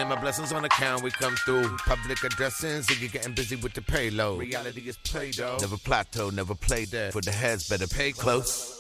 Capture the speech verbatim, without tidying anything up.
my blessings on account, we come through. Public addressing, so you're getting busy with the payload. Reality is Play-Doh. Never plateau, never play dead. For the heads, better pay close.